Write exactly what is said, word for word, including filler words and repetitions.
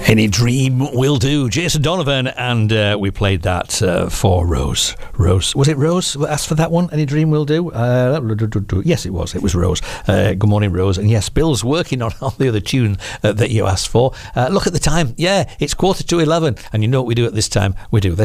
Any Dream Will Do. Jason Donovan, and uh, we played that uh, for Rose. Rose. Was it Rose who asked for that one? Any Dream Will Do? Uh, yes, it was. It was Rose. Uh, good morning, Rose. And yes, Bill's working on, on the other tune uh, that you asked for. Uh, look at the time. Yeah, it's quarter to eleven. And you know what we do at this time? We do this.